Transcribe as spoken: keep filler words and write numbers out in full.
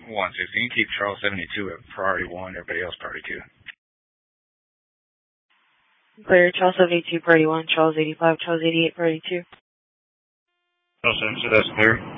one sixteen, keep Charles seventy-two at priority one, everybody else priority two. Clear, Charles seventy-two, priority one, Charles eighty-five, Charles eighty-eight, priority two. Charles seventy-two, that's clear.